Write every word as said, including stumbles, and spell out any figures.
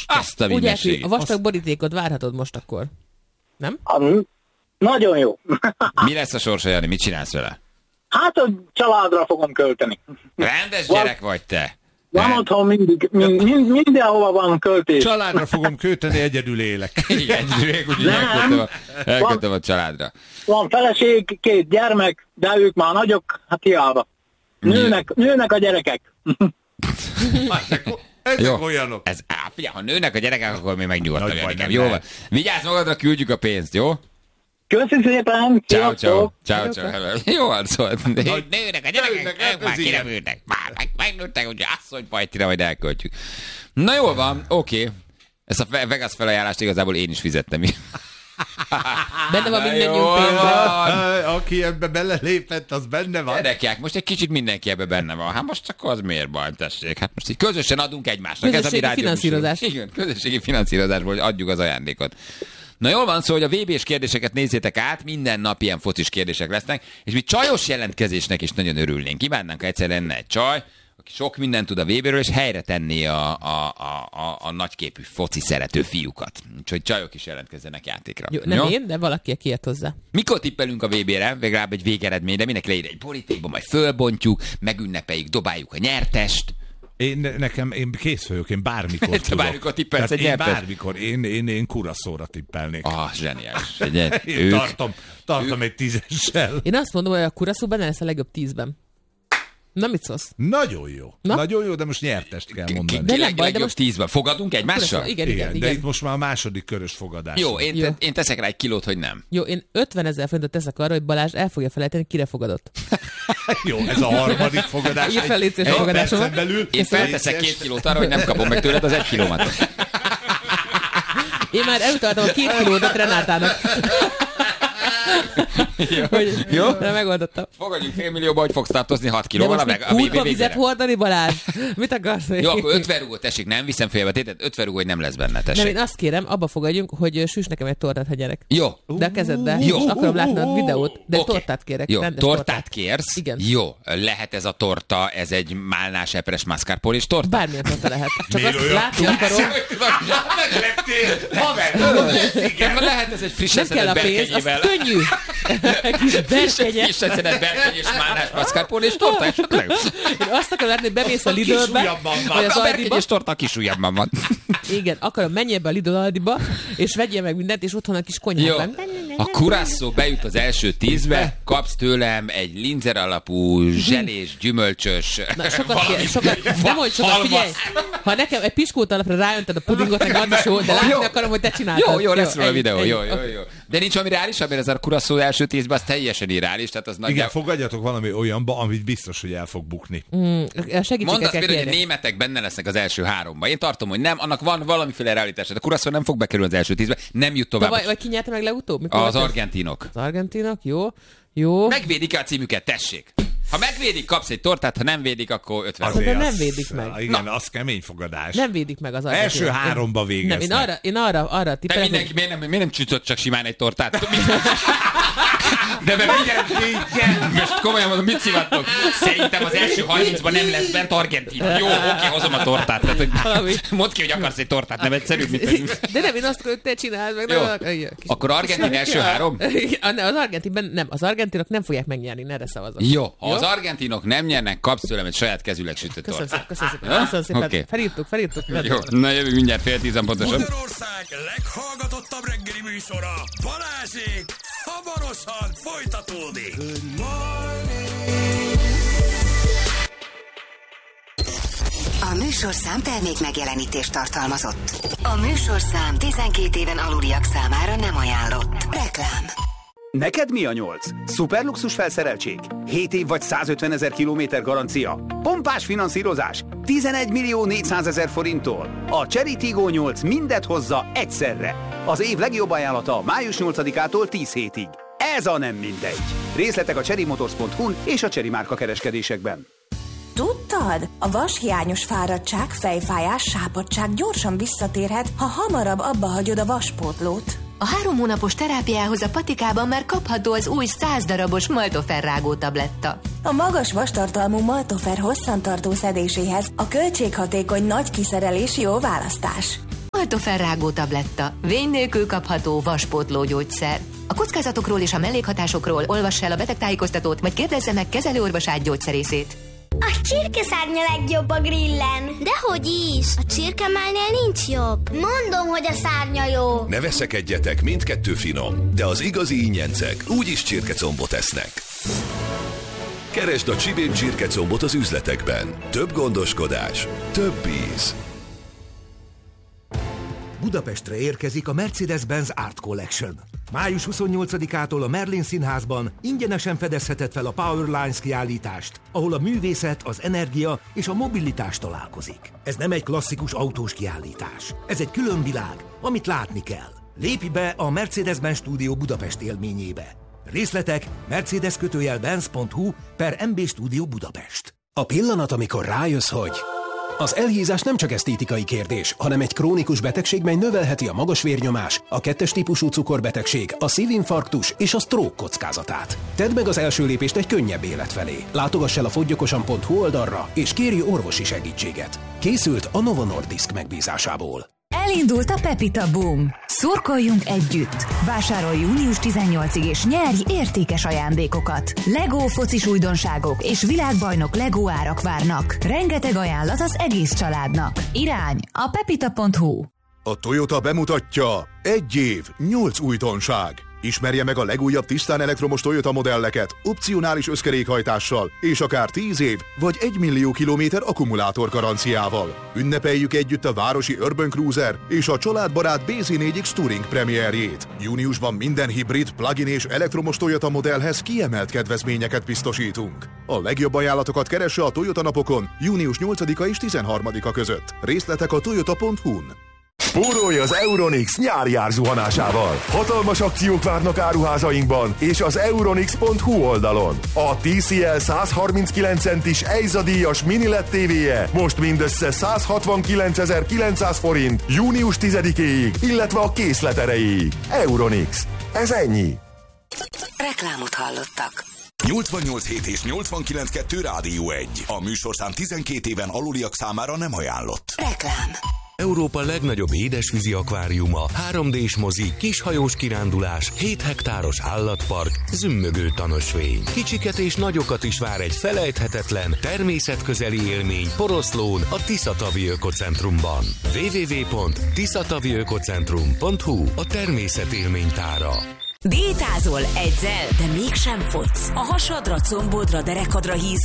Azt a mindenségét. A vastag borítékot várhatod most akkor. Nem? Um, nagyon jó. Mi lesz a sorsa, Jani? Mit csinálsz vele? Hát a családra fogom költeni. Rendes gyerek vagy te. Van Nem. otthon mindig, mind, mind, mindenhova van költés. Családra fogom költeni, egyedül élek. Igen, egyedül élek, úgyhogy elkötöm a, elkötöm a családra. Van feleség, két gyermek, de ők már nagyok, hát hiába. Nőnek, nőnek a gyerekek. Ezek Jó. olyanok. Ez, á, figyelj, ha nőnek a gyerekek, akkor még megnyugodtam. Nagy baj, nem Jó van. lehet. Vigyázz magadra, küldjük a pénzt, jó? Köszi szépen! Ciao, ciao. Sziasztok! Ciao, ciao. Jó van, szóval. Nőnek a gyerekek, Nőnek, ők már ez ilyen. kirepültek. Már meg, megnőttek, úgyhogy asszonypajtira majd elköltjük. Na jól van, oké. Okay. Ezt a Vegas felajánlást igazából én is fizettem. Benne van mindennyiunk Jó pénze. van. Aki ebbe belelépett, az benne van. Gyerekek, most egy kicsit mindenki ebbe benne van. Hát most akkor az miért baj, tessék? Hát most így közösen adunk egymásnak. Közösségi Ez a mi finanszírozás. Igen, közösségi finanszírozásból adjuk az ajándékot. Na jól van, szóval, hogy a vé bés kérdéseket nézzétek át, minden nap ilyen focis kérdések lesznek, és mi csajos jelentkezésnek is nagyon örülnénk. Kívánnánk, ha egyszer lenne egy csaj, aki sok mindent tud a vé béről, és helyre tenné a, a, a, a, a nagyképű foci szerető fiúkat. Úgyhogy csajok is jelentkezzenek játékra. Jó, nem jó? Én, de valaki, aki ért hozzá. Mikor tippelünk a vé bére? Legalább egy végeredményre, mindenki leír egy borítékba, majd fölbontjuk, megünnepeljük, dobáljuk a nyertest. Én, nekem, én kész vagyok, én bármikor Te tudok. bármikor tippelsz Tehát egy én nyertest? bármikor, én, én, én kuraszóra tippelnék. Ah, zseniális. Ugye, Én ők, tartom, tartom egy tízessel. Én azt mondom, hogy a kuraszó benne lesz a legjobb tízben. Na, mit szólsz? Nagyon jó. Na? Nagyon jó, de most nyertest kell mondani. ki, De ki nem leg, baj, de legjobb most- tízben. Fogadunk egymással? Igen, igen, igen. de igen. itt most már a második körös fogadás. Jó, én, Jó. te, én teszek rá egy kilót, hogy nem. Jó, én ötvenezer forintot teszek arra, hogy Balázs el fogja felejteni, kire fogadott. Jó, ez a harmadik fogadás. Írd fel, légy szíves, Egy fogadásomat. percen belül. Én felteszek két kilót arra, hogy nem kapom meg tőled az egy kilómat. Én már elutaltam a két kilódat Renátának. Jó. Hogy, Jó? De megoldottam. Fogadjunk félmillióba, hogy fogsz tartozni hat De kilóval most a, még meg, a vé bé kurva vizet végére. hordani, Balázs? Mit akarsz? Jó, akkor ötven rúgó, tessék, nem viszem félbe tétet, ötven rúgó, hogy nem lesz benne, Nem, tessék. én azt kérem, abba fogadjunk, hogy süss nekem egy tortát, ha gyerek. Jó. De a kezeddel. Jó. És akarom látni a videót, de egy Oké. tortát kérek. Jó, rendes tortát kérsz? Igen. Jó, lehet ez a torta, ez egy málnás epres mascarpone és torta? Bármilyen torta lehet. Csak Miért azt olyan látni akarom. Megleptél! Haver! Igen, lehet ez egy friss Nem kell a eszenet pénz, az berkenyével. könnyű. Kis berkenye. Friss eszenet berkeny és málnás mascarpone és torta esetleg. Én azt akarom látni, hogy bemész a A kis Lidlbe, ujjabban van. vagy az A berkeny Aldiba. és torta a kis ujjamban van. Igen, akarom, menjél be a Lidl Aldiba, és vegyél meg mindent, és otthon a kis Jó. konyhában. A kurászó bejut az első tízbe, kapsz tőlem egy linzer alapú, zselés, gyümölcsös... Na, sokat valami kér, sokat, nem hogy sokat, halmasz. figyelj! Ha nekem egy piskót alapra ráönted a pudingot, meg az is jó, de látni Jó. akarom, hogy te csináltad. Jó, jó, lesz róla a ennyi, videó, ennyi. jó, jó, Oké. jó. De nincs valami reálisabb, mert ez a kuraszó első tízben az teljesen irreális, tehát az Igen, nagyjából... fogadjatok valami olyanba, amit biztos, hogy el fog bukni. Mm, Mondd segítséget azt kell például, hogy a kérni. németek benne lesznek az első háromban. Én tartom, hogy nem, annak van valamiféle realitása. De kuraszó nem fog bekerülni az első tízbe, nem jut tovább. Vagy, vagy ki nyerte meg legutóbb? Mikor Az volt ez? argentinok. Az argentinok, jó. Jó. Megvédik a címüket, tessék. Ha megvédik, kapsz egy tortát, ha nem védik, akkor ötven Azért rúgó. nem az- védik meg. Igen, az kemény fogadás. Nem védik meg az argentinok. Első háromba végeznek. Nem, én arra, én arra, arra De tippelek, mindenki, hogy- miért nem, miért nem csütött csak simán egy tortát? De mert mindjárt, most komolyan mondom, mit szivattok? Szerintem az első harmincban nem lesz bent Argentin. Jó, oké, hozom a tortát. Tehát, Valami. hogy mondd ki, hogy akarsz egy tortát, nem egyszerű, mint De nem, én azt akarom, hogy te csináld meg. Jó. Nem, Igen, kis- Akkor Argentin első három? Igen, az argentinben nem, az argentinok nem fogják megnyerni, ne erre szavazok. Jó, ha az argentinok nem nyernek, kapsz tőlem egy saját kezüleg sütött Köszönöm tortát. szépen, köszönöm szépen. Ha? Köszönöm szépen. Oké. Felírtuk, felírtuk. Jó, na jövünk mindjárt fél tízen pontosan. Magyarország leghallgatottabb reggeli műsora, Balázsék, hamarosan folytatódik. A műsorszám termék megjelenítést tartalmazott. A műsorszám tizenkét éven aluliak számára nem ajánlott. Reklám. Neked mi a nyolc? Szuperluxus felszereltség? hét év vagy százötven kilométer garancia? Pompás finanszírozás? tizenegy millió négyszázezer forinttól? A Cherry Tiggo nyolc mindet hozza egyszerre. Az év legjobb ajánlata május nyolcadikától tíz hétig. Ez a nem mindegy. Részletek a cherrymotors pont hu-n és a Cherry márka kereskedésekben. Tudtad? A vashiányos fáradtság, fejfájás, sápadtság gyorsan visszatérhet, ha hamarabb abba hagyod a vaspótlót. A három hónapos terápiához a patikában már kapható az új száz darabos Maltofer rágó tabletta. A magas vastartalmú Maltofer hosszantartó szedéséhez a költséghatékony nagy kiszerelés jó választás. Maltoferrágó tabletta. Vény nélkül kapható vaspótló gyógyszer. A kockázatokról és a mellékhatásokról olvass el a betegtájékoztatót, vagy kérdezze meg kezelőorvosát gyógyszerészét. A csirkeszárnya legjobb a grillen. Dehogy is, a csirkemálnél nincs jobb. Mondom, hogy a szárnya jó. Ne veszekedjetek, mindkettő finom, de az igazi ingyencek úgyis csirkecombot esznek. Keresd a Csibén csirkecombot az üzletekben. Több gondoskodás, több íz. Budapestre érkezik a Mercedes-Benz Art Collection. május huszonnyolcadikától a Merlin Színházban ingyenesen fedezheted fel a Powerlines kiállítást, ahol a művészet, az energia és a mobilitás találkozik. Ez nem egy klasszikus autós kiállítás. Ez egy külön világ, amit látni kell. Lépj be a Mercedes-Benz Stúdió Budapest élményébe. Részletek mercedes benz pont hu per em bé Stúdió Budapest. A pillanat, amikor rájössz, hogy... Az elhízás nem csak esztétikai kérdés, hanem egy krónikus betegség, mely növelheti a magas vérnyomás, a kettes típusú cukorbetegség, a szívinfarktus és a stroke kockázatát. Tedd meg az első lépést egy könnyebb élet felé. Látogass el a foggyokosan pont hu oldalra, és kérj orvosi segítséget. Készült a Novo Nordisk megbízásából. Elindult a Pepita Boom. Szurkoljunk együtt! Vásárolj június tizennyolcadikáig és nyerj értékes ajándékokat. Lego focis újdonságok és világbajnok Lego árak várnak. Rengeteg ajánlat az egész családnak. Irány a pepita pont hu. A Toyota bemutatja egy év, nyolc újdonság. Ismerje meg a legújabb tisztán elektromos Toyota modelleket, opcionális összkerékhajtással, és akár tíz év vagy egy millió kilométer akkumulátor garanciával. Ünnepeljük együtt a városi Urban Cruiser és a családbarát bé zé négy X Touring premierjét. Júniusban minden hibrid, plug-in és elektromos Toyota modellhez kiemelt kedvezményeket biztosítunk. A legjobb ajánlatokat keresse a Toyota napokon június nyolcadika és tizenharmadika között. Részletek a toyota pont hu-n. Spórolj az Euronix nyári árzuhanásával! Hatalmas akciók várnak áruházainkban és az euronix pont hu oldalon. A té cé el száz harminckilenc centis Eiza díjas mini el é dé tévéje most mindössze száz hatvankilencezer-kilencszáz forint június tizedikéig, illetve a készlet erejéig. Euronix. Ez ennyi. Reklámot hallottak. nyolcvannyolc hét és nyolcvankilenc kettő Rádió egy. A műsorszám tizenkét éven aluliak számára nem ajánlott. Reklám. Európa legnagyobb édesvízi akváriuma, három dés mozi, kishajós kirándulás, hét hektáros állatpark, zümmögő tanösvény. Kicsiket és nagyokat is vár egy felejthetetlen, természetközeli élmény Poroszlón, a Tiszatavi Ökocentrumban. double-u double-u double-u pont tiszatavi ökocentrum pont hu a természet élménytára. Diétázol, edzel, de mégsem fogysz. A hasadra, combodra, derekadra híz